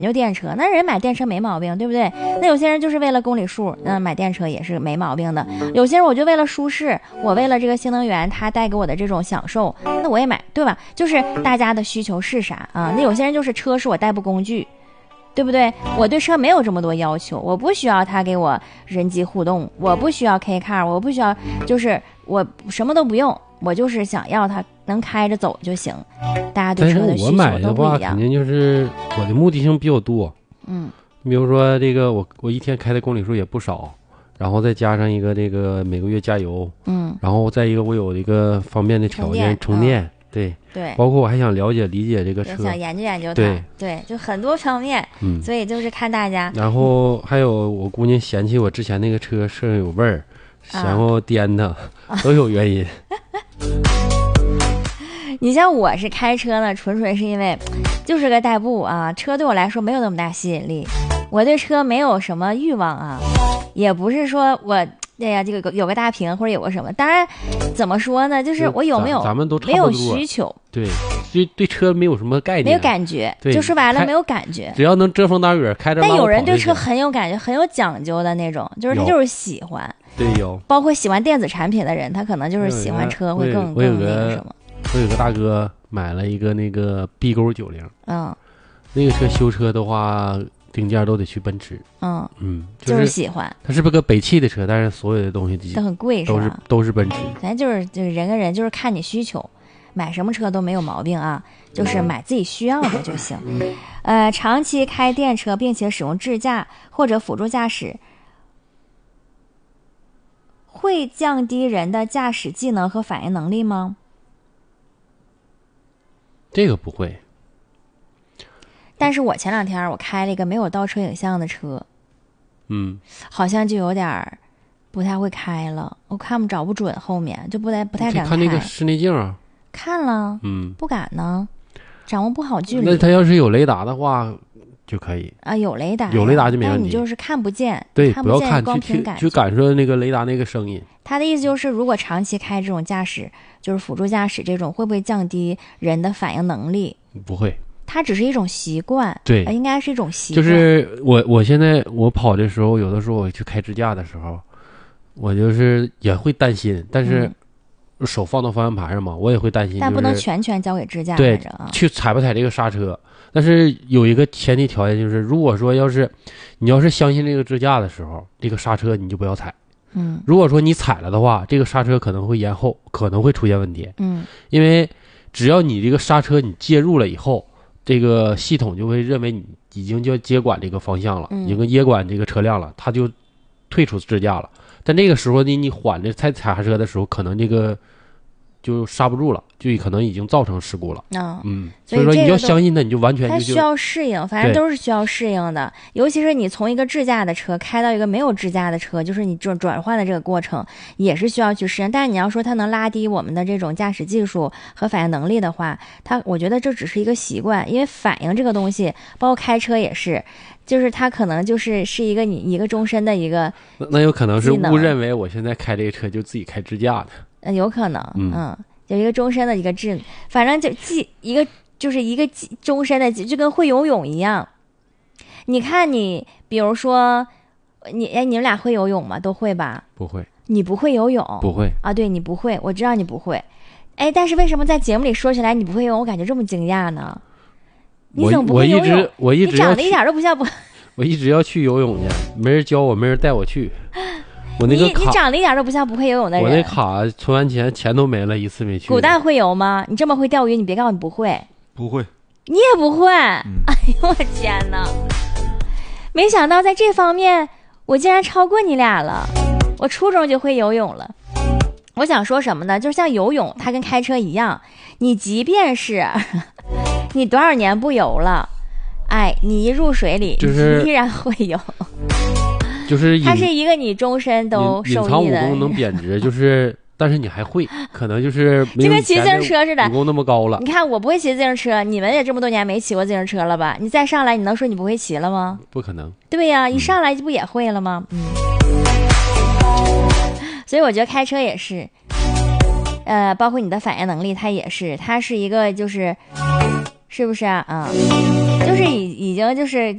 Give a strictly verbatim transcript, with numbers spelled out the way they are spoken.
究电车，那人买电车没毛病，对不对？那有些人就是为了公里数，那买电车也是没毛病的。有些人我就为了舒适，我为了这个新能源它带给我的这种享受，那我也买，对吧？就是大家的需求是啥啊？那有些人就是车是我代步工具，对不对？我对车没有这么多要求，我不需要它给我人机互动，我不需要 K car， 我不需要，就是我什么都不用，我就是想要它能开着走就行。大家对车的需求都不一样。 但是我买的话，肯定就是我的目的性比较多。嗯，比如说这个我我一天开的公里数也不少，然后再加上一个这个每个月加油，嗯，然后再一个我有一个方便的条件充电。嗯，对对， 包括我还想了解理解这个车， 想研究研究它， 对对，就很多方面，嗯，所以就是看大家。 然后还有我姑娘嫌弃我之前那个车身上有味儿， 啊、 嫌我颠它，啊、都有原因。 你像我是开车呢，纯纯是因为就是个代步啊，车对我来说没有那么大吸引力，我对车没有什么欲望啊，也不是说我哎呀这个有个大屏或者有个什么，当然怎么说呢，就是我有没有咱们都没有需求， 对，对对车没有什么概念， 没有感觉，就说白了没有感觉， 只要能遮风挡雨开着。 但有人对车很有感觉，很有讲究的那种，就是他就是喜欢， 对有， 包括喜欢电子产品的人，他可能就是喜欢车会更更那个什么。 我有个大哥买了一个那个 B 勾九零，嗯，那个车修车的话，零件都得去奔驰，嗯嗯， 就是、就是喜欢。 它是不是个北汽的车？但是所有的东西都很贵， 都是都是奔驰。 咱就是就是人跟人就是看你需求，买什么车都没有毛病啊，就是买自己需要的就行。呃，长期开电车并且使用智驾或者辅助驾驶，会降低人的驾驶技能和反应能力吗？ 这个不会。 但是我前两天我开了一个没有倒车影像的车，嗯，好像就有点不太会开了，我看不找不准后面，就不太不太敢开。 看那个室内镜啊？ 看了，嗯，不敢呢，掌握不好距离。 那它要是有雷达的话就可以啊，有雷达， 有雷达就没问题。 但你就是看不见， 对， 看不要看， 光去去感受那个雷达那个声音。 他的意思就是，如果长期开这种驾驶，就是辅助驾驶这种，会不会降低人的反应能力？ 不会。 它只是一种习惯， 对， 应该是一种习惯。 就是我，我现在我跑的时候，有的时候我去开支架的时候，我就是也会担心，但是手放到方向盘上嘛，我也会担心。 但不能全权交给支架， 对，去踩不踩这个刹车。但是有一个前提条件，就是如果说要是你要是相信这个支架的时候，这个刹车你就不要踩。嗯，如果说你踩了的话，这个刹车可能会延后，可能会出现问题。嗯，因为只要你这个刹车你介入了以后，这个系统就会认为你已经就接管这个方向了，已经接管这个车辆了，它就退出支架了。但这个时候你你缓着踩踩刹车的时候，可能这个就刹不住了，就可能已经造成事故了。嗯嗯，所以说你要相信它，你就完全就它需要适应，反正都是需要适应的。尤其是你从一个智驾的车开到一个没有智驾的车，就是你转转换的这个过程也是需要去适应。但是你要说它能拉低我们的这种驾驶技术和反应能力的话，它我觉得这只是一个习惯，因为反应这个东西，包括开车也是。就是它可能就是是一个你一个终身的一个， 那那有可能是误认为我现在开这个车就自己开支架的， 呃，有可能，嗯，嗯有一个终身的一个智，反正就记一个就是一个终身的，就跟会游泳一样。你看你，比如说你，哎，你们俩会游泳吗？都会吧？ 不会。 你不会游泳？ 不会啊？对，你不会，我知道你不会。哎，但是为什么在节目里说起来你不会游泳，我感觉这么惊讶呢？你怎么不会游泳？ 我一直我一直你长得一点都不像不。 我一直要去游泳去，没人教我，没人带我去。我那个卡， 你你长得一点都不像不会游泳的人。 我那卡存完钱，钱都没了，一次没去。 古代会游吗？你这么会钓鱼，你别告诉你不会。 不会。 你也不会？嗯、哎呦我天哪！没想到在这方面，我竟然超过你俩了。我初中就会游泳了。我想说什么呢？就是像游泳，它跟开车一样，你即便是你多少年不游了。哎，你一入水里， 就是依然会有， 就是它是一个你终身都受益的。 隐藏武功能贬值，就是但是你还会，可能就是就跟骑自行车似的， 武功那么高了。 你看我不会骑自行车，你们也这么多年没骑过自行车了吧？你再上来，你能说你不会骑了吗？ 不可能。 对呀、啊，一上来就不也会了吗？嗯。所以我觉得开车也是，呃，包括你的反应能力，它也是，它是一个就是。是不是啊？啊、嗯，就是已已经就是